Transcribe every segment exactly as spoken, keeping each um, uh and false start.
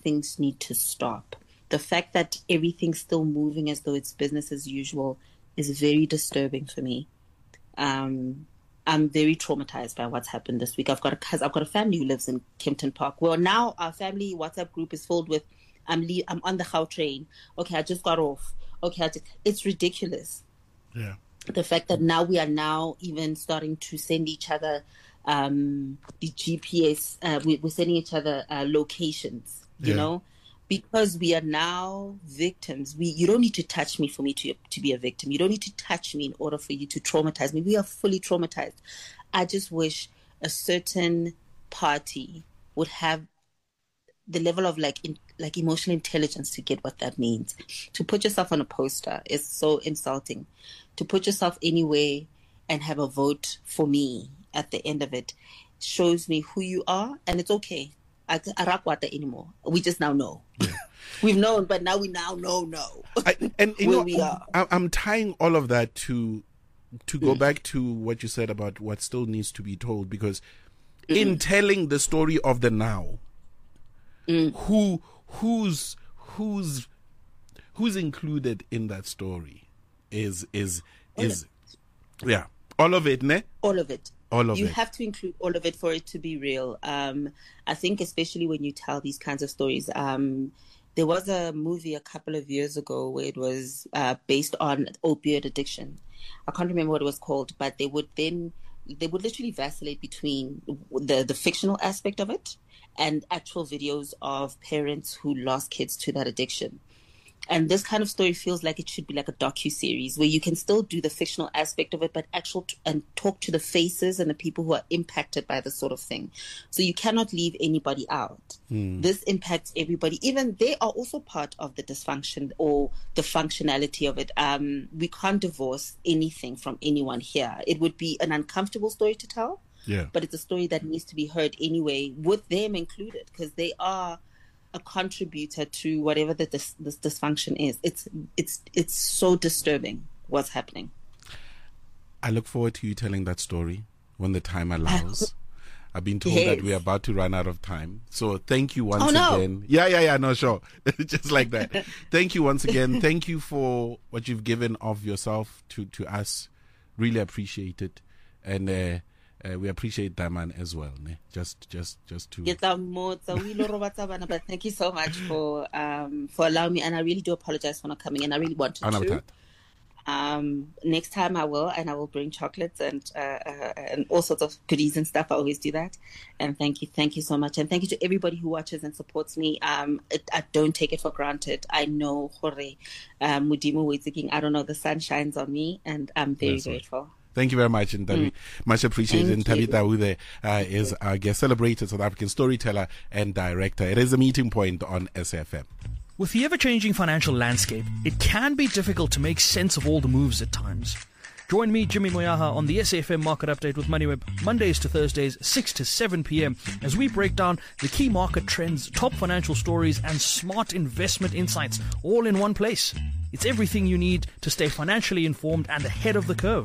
things need to stop. The fact that everything's still moving as though it's business as usual is very disturbing for me. Um, I'm very traumatized by what's happened this week. I've got a cousin, I've got a family who lives in Kempton Park. Well, now our family WhatsApp group is filled with, I'm le- I'm on the Gau train. Okay, I just got off. Okay, I just, it's ridiculous. Yeah. The fact that now we are now even starting to send each other um, the G P S. Uh, we, we're sending each other uh, locations. You Yeah. know. Because we are now victims. We you don't need to touch me for me to to be a victim. You don't need to touch me in order for you to traumatize me. We are fully traumatized. I just wish a certain party would have the level of like in, like emotional intelligence to get what that means. To put yourself on a poster is so insulting. To put yourself anywhere and have a vote for me at the end of it shows me who you are, and it's okay. I Arakwata anymore. We just now know. Yeah. We've known, but now we now know no. I, and you where know, we are. I, I'm tying all of that to to go mm. back to what you said about what still needs to be told, because mm. in telling the story of the now, mm. who who's who's who's included in that story is is all is yeah all of it, ne? All of it. All of you it. have to include all of it for it to be real. Um, I think especially when you tell these kinds of stories. Um, there was a movie a couple of years ago where it was uh, based on opioid addiction. I can't remember what it was called, but they would then they would literally vacillate between the the fictional aspect of it and actual videos of parents who lost kids to that addiction. And this kind of story feels like it should be like a docu-series where you can still do the fictional aspect of it, but actual t- and talk to the faces and the people who are impacted by this sort of thing. So you cannot leave anybody out. Mm. This impacts everybody. Even they are also part of the dysfunction or the functionality of it. Um, we can't divorce anything from anyone here. It would be an uncomfortable story to tell, yeah. but it's a story that needs to be heard anyway, with them included, because they are a contributor to whatever the dis- this dysfunction is. It's it's it's so disturbing what's happening. I look forward to you telling that story when the time allows. I've been told yes. that we're about to run out of time. So thank you once oh, no. again. Yeah, yeah, yeah, no, sure. Just like that. Thank you once again. Thank you for what you've given of yourself to, to us. Really appreciate it. And uh, Uh, we appreciate that, man, as well. Ne? Just, just, just to. But thank you so much for um for allowing me, and I really do apologize for not coming in. I really wanted to. Um, next time I will, and I will bring chocolates and uh, uh, and all sorts of goodies and stuff. I always do that. And thank you, thank you so much, and thank you to everybody who watches and supports me. Um, it, I don't take it for granted. I know, Hore, um, Mudimu Waiziking. I don't know. The sun shines on me, and I'm very That's grateful. Right. Thank you very much, Ntabi. Mm. Much appreciated. Ntabi Daude uh, is our guest, celebrated South African storyteller and director. It is a meeting point on S F M. With the ever-changing financial landscape, it can be difficult to make sense of all the moves at times. Join me, Jimmy Moyaha, on the S A F M Market Update with MoneyWeb, Mondays to Thursdays, six to seven p.m, as we break down the key market trends, top financial stories, and smart investment insights, all in one place. It's everything you need to stay financially informed and ahead of the curve.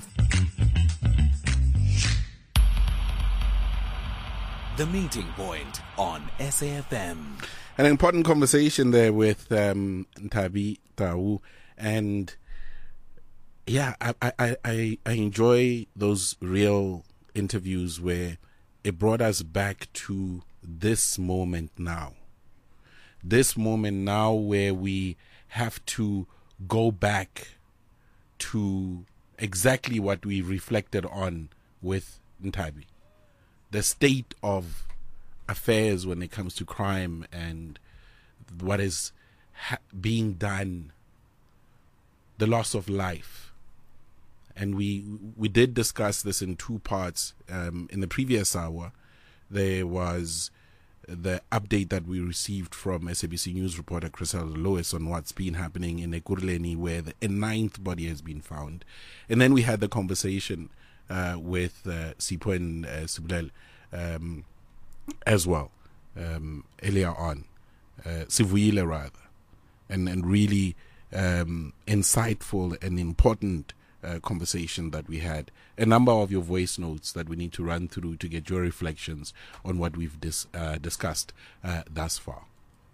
The Meeting Point on S A F M. An important conversation there with um, Ntabi Tau, and yeah, I, I, I, I enjoy those real interviews where it brought us back to this moment now. This moment now where we have to go back to exactly what we reflected on with Ntabi. The state of affairs when it comes to crime and what is ha- being done, the loss of life. And we we did discuss this in two parts. Um, in the previous hour, there was the update that we received from S A B C News reporter Chriselle Lewis on what's been happening in Ekurhuleni, where the, a ninth body has been found. And then we had the conversation uh, with uh, Sipho uh, Sibulel um, as well, um, earlier on, uh, Sivuyile rather, and, and really um, insightful and important Uh, conversation that we had. A number of your voice notes that we need to run through to get your reflections on what we've dis- uh, discussed uh, thus far.